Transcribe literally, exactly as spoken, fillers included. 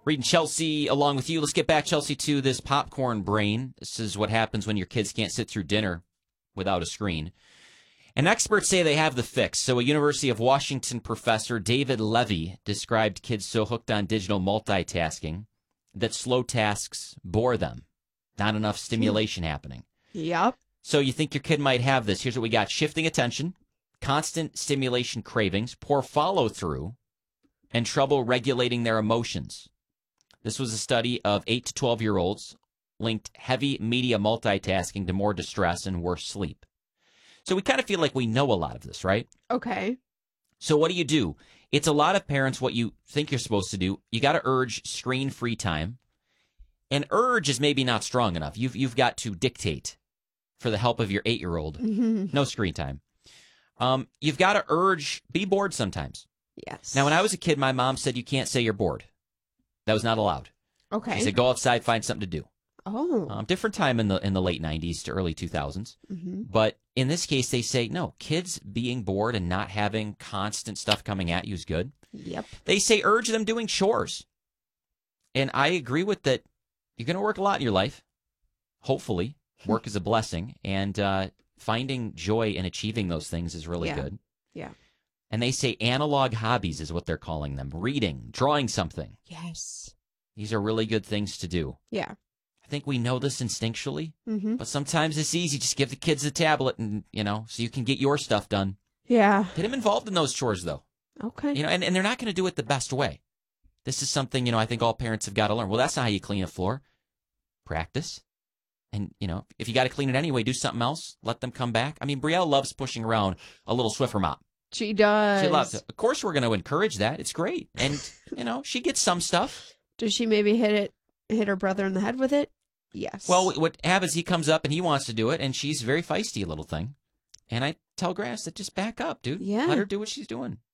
Reading Chelsea along with you. Let's get back, Chelsea, to this popcorn brain. This is what happens when your kids can't sit through dinner without a screen. And experts say they have the fix. So a University of Washington professor, David Levy, described kids so hooked on digital multitasking that slow tasks bore them. Not enough stimulation happening. Yep. So you think your kid might have this. Here's what we got. Shifting attention, constant stimulation cravings, poor follow-through, and trouble regulating their emotions. This was a study of eight to twelve-year-olds linked heavy media multitasking to more distress and worse sleep. So we kind of feel like we know a lot of this, right? Okay. So what do you do? It's a lot of parents what you think you're supposed to do. You got to urge screen-free time. And urge is maybe not strong enough. You've, you've got to dictate for the help of your eight-year-old. Mm-hmm. No screen time. Um, you've got to urge, be bored sometimes. Yes. Now, when I was a kid, my mom said you can't say you're bored. That was not allowed. Okay. She said go outside, find something to do. Oh. Um, different time in the in the late nineties to early two thousands. Mm-hmm. But in this case, they say, no, kids being bored and not having constant stuff coming at you is good. Yep. They say urge them doing chores. And I agree with that. You're going to work a lot in your life. Hopefully. Work is a blessing. And uh, finding joy in achieving those things is really Yeah. good. Yeah. And they say analog hobbies is what they're calling them. Reading, drawing something. Yes. These are really good things to do. Yeah. I think we know this instinctually, Mm-hmm. but sometimes it's easy. Just give the kids a tablet and, you know, so you can get your stuff done. Yeah. Get them involved in those chores, though. Okay. You know, and, and they're not going to do it the best way. This is something, you know, I think all parents have got to learn. Well, that's not how you clean a floor. Practice. And, you know, if you got to clean it anyway, do something else. Let them come back. I mean, Brielle loves pushing around a little Swiffer mop. She does. She loves it. Of course, we're going to encourage that. It's great. And, you know, she gets some stuff. Does she maybe hit it, hit her brother in the head with it? Yes. Well, what happens, he comes up and he wants to do it, and she's very feisty, a little thing. And I tell Grass to just back up, dude. Yeah. Let her do what she's doing.